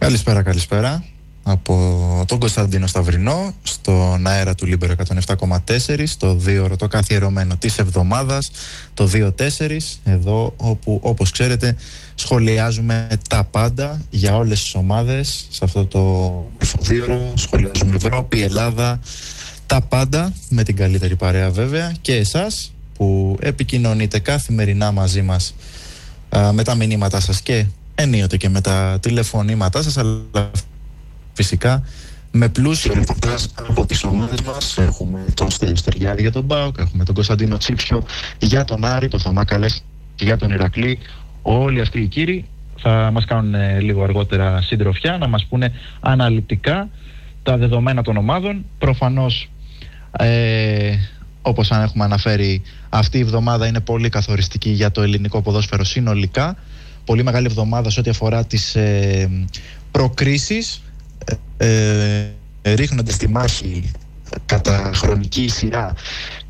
Καλησπέρα από τον Κωνσταντίνο Σταυρινό στον αέρα του Λίμπερο 107,4, το 2ωρο το καθιερωμένο της εβδομάδας, το 2-4, εδώ όπου όπως ξέρετε σχολιάζουμε τα πάντα για όλες τις ομάδες. Σε αυτό το 2ωρο σχολιάζουμε Ευρώπη, Ελλάδα, τα πάντα με την καλύτερη παρέα βέβαια, και εσάς που επικοινωνείτε καθημερινά μαζί μας με τα μηνύματά σας και ενίοτε και με τα τηλεφωνήματά σας, αλλά φυσικά με πλούσιο ρεπορτάζ από τις ομάδες μας. Έχουμε τον Στέλιο Στεριάδη για τον ΠΑΟΚ, έχουμε τον Κωνσταντίνο Τσίψιο για τον Άρη, τον Θωμά Καλές και για τον Ηρακλή. Όλοι αυτοί οι κύριοι θα μας κάνουν λίγο αργότερα συντροφιά, να μας πούνε αναλυτικά τα δεδομένα των ομάδων. Προφανώς όπως αν έχουμε αναφέρει, αυτή η εβδομάδα είναι πολύ καθοριστική για το ελληνικό ποδόσφαιρο συνολικά. Πολύ μεγάλη εβδομάδα σε ό,τι αφορά τις προκρίσεις, ρίχνονται στη μάχη κατά χρονική σειρά